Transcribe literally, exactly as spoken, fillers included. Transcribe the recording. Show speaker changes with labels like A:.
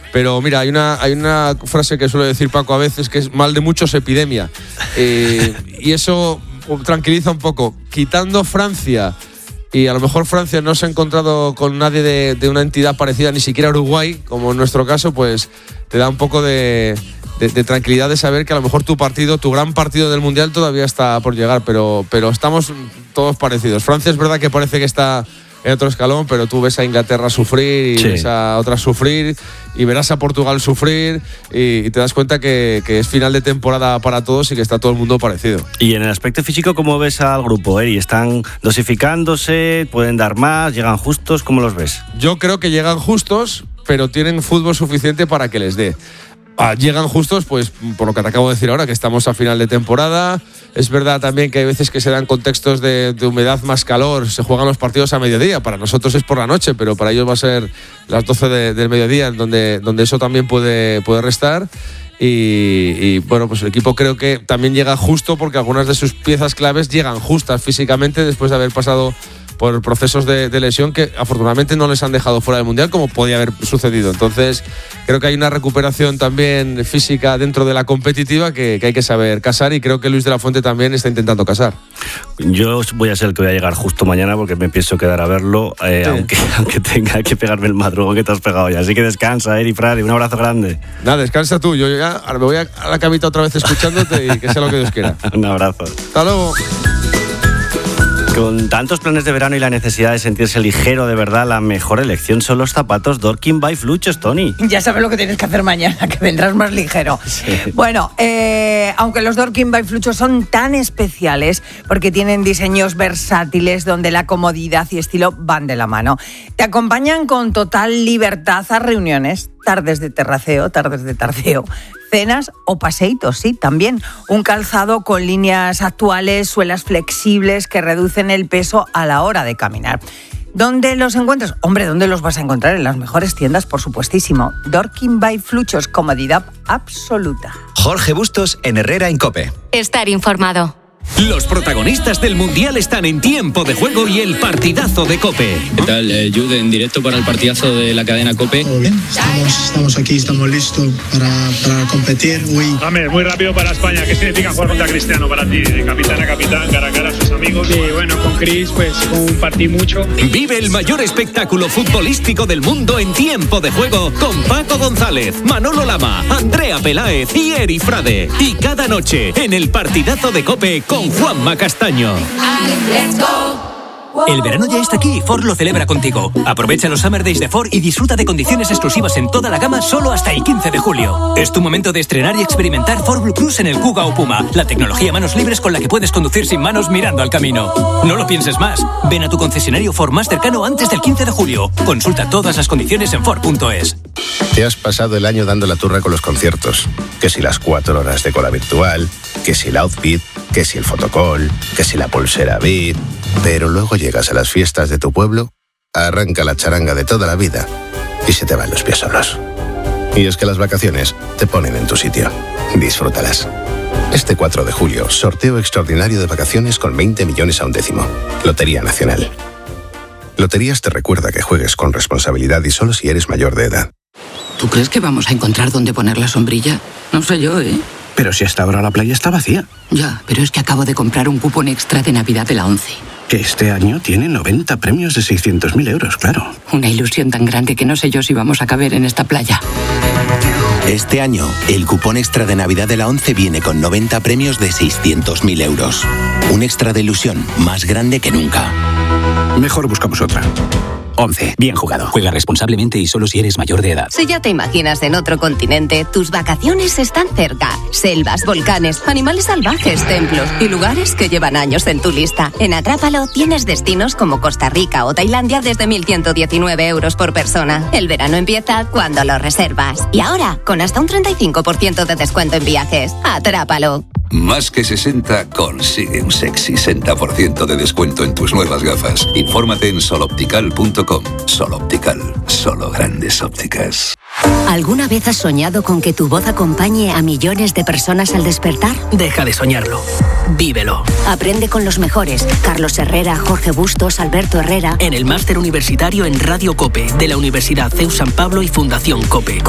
A: Pero mira, hay una, hay una frase que suele decir Paco a veces, que es mal de muchos epidemia. Eh, y eso tranquiliza un poco. Quitando Francia, y a lo mejor Francia no se ha encontrado con nadie de, de una entidad parecida, ni siquiera Uruguay, como en nuestro caso, pues te da un poco de... De, de tranquilidad de saber que a lo mejor tu partido, tu gran partido del Mundial todavía está por llegar, pero, pero estamos todos parecidos. Francia es verdad que parece que está en otro escalón, pero tú ves a Inglaterra sufrir y sí. ves a otras sufrir y verás a Portugal sufrir y, y te das cuenta que, que es final de temporada para todos y que está todo el mundo parecido.
B: Y en el aspecto físico, ¿cómo ves al grupo, Eri? ¿Están dosificándose? ¿Pueden dar más? ¿Llegan justos? ¿Cómo los ves?
A: Yo creo que llegan justos, pero tienen fútbol suficiente para que les dé. Ah, llegan justos, pues por lo que te acabo de decir ahora, que estamos a final de temporada. Es verdad también que hay veces que se dan contextos de, de humedad más calor, se juegan los partidos a mediodía, para nosotros es por la noche, pero para ellos va a ser las doce de, del mediodía, donde, donde eso también puede, puede restar. Y, y bueno, pues el equipo creo que también llega justo porque algunas de sus piezas claves llegan justas físicamente después de haber pasado por procesos de, de lesión que afortunadamente no les han dejado fuera del Mundial como podía haber sucedido. Entonces creo que hay una recuperación también física dentro de la competitiva que, que hay que saber casar y creo que Luis de la Fuente también está intentando casar.
B: Yo voy a ser el que voy a llegar justo mañana porque me pienso quedar a verlo, eh, sí. aunque, aunque tenga que pegarme el madrugón que te has pegado ya. Así que descansa, Eri Frade, un abrazo grande.
A: Nada, descansa tú, yo ya ahora me voy a, a la camita otra vez escuchándote y que sea lo que Dios quiera.
B: Un abrazo.
A: Hasta luego.
B: Con tantos planes de verano y la necesidad de sentirse ligero, de verdad, la mejor elección son los zapatos Dorking by Fluchos, Tony.
C: Ya sabes lo que tienes que hacer mañana, que vendrás más ligero.
B: Sí.
C: Bueno, eh, aunque los Dorking by Fluchos son tan especiales porque tienen diseños versátiles donde la comodidad y estilo van de la mano. Te acompañan con total libertad a reuniones, tardes de terraceo, tardes de tarceo, cenas o paseitos, sí, también. Un calzado con líneas actuales, suelas flexibles que reducen el peso a la hora de caminar. ¿Dónde los encuentras? Hombre, ¿dónde los vas a encontrar? En las mejores tiendas, por supuestísimo. Dorking by Fluchos, comodidad absoluta.
D: Jorge Bustos en Herrera en COPE.
E: Estar informado.
F: Los protagonistas del Mundial están en Tiempo de Juego y el partidazo de COPE.
G: ¿Qué tal, eh, Jude, en directo para el partidazo de la cadena COPE?
H: Todo bien, estamos, estamos aquí, estamos listos para, para competir. Uy.
I: Dame, muy rápido para España. ¿Qué significa jugar contra Cristiano para ti? De capitán a capitán, cara a cara a sus amigos.
J: Y bueno, con Chris pues compartí mucho.
F: Vive el mayor espectáculo futbolístico del mundo en Tiempo de Juego con Paco González, Manolo Lama, Andrea Peláez y Eri Frade. Y cada noche en el partidazo de COPE con Juanma Castaño.
K: El verano ya está aquí y Ford lo celebra contigo. Aprovecha los Summer Days de Ford y disfruta de condiciones exclusivas en toda la gama solo hasta el quince de julio. Es tu momento de estrenar y experimentar Ford Blue Cruise en el Kuga o Puma, la tecnología manos libres con la que puedes conducir sin manos mirando al camino. No lo pienses más. Ven a tu concesionario Ford más cercano antes del quince de julio. Consulta todas las condiciones en Ford punto es.
L: Te has pasado el año dando la turra con los conciertos. Que si las cuatro horas de cola virtual, que si el outfit, que si el fotocall, que si la pulsera Beat. Pero luego llegas a las fiestas de tu pueblo, arranca la charanga de toda la vida y se te van los pies solos. Y es que las vacaciones te ponen en tu sitio. Disfrútalas. Este cuatro de julio, sorteo extraordinario de vacaciones con veinte millones a un décimo. Lotería Nacional. Loterías te recuerda que juegues con responsabilidad y solo si eres mayor de edad.
M: ¿Tú crees que vamos a encontrar dónde poner la sombrilla? No sé yo, ¿eh?
N: Pero si hasta ahora la playa está vacía.
M: Ya, pero es que acabo de comprar un cupón extra de Navidad de la ONCE.
N: Que este año tiene noventa premios de seiscientos mil euros, claro.
M: Una ilusión tan grande que no sé yo si vamos a caber en esta playa.
O: Este año, el cupón extra de Navidad de la ONCE viene con noventa premios de seiscientos mil euros. Un extra de ilusión más grande que nunca.
N: Mejor buscamos otra.
K: ONCE. Bien jugado. Juega responsablemente y solo si eres mayor de edad.
E: Si ya te imaginas en otro continente, tus vacaciones están cerca. Selvas, volcanes, animales salvajes, templos y lugares que llevan años en tu lista. En Atrápalo tienes destinos como Costa Rica o Tailandia desde mil ciento diecinueve euros por persona. El verano empieza cuando lo reservas. Y ahora, con hasta un treinta y cinco por ciento de descuento en viajes. Atrápalo.
P: Más que sesenta consigue un sexy sesenta por ciento de descuento en tus nuevas gafas. Infórmate en soloptical punto com. Sol Optical, solo grandes ópticas.
E: ¿Alguna vez has soñado con que tu voz acompañe a millones de personas al despertar?
K: Deja de soñarlo. Vívelo.
E: Aprende con los mejores. Carlos Herrera, Jorge Bustos, Alberto Herrera.
K: En el máster universitario en Radio COPE de la Universidad C E U San Pablo y Fundación COPE.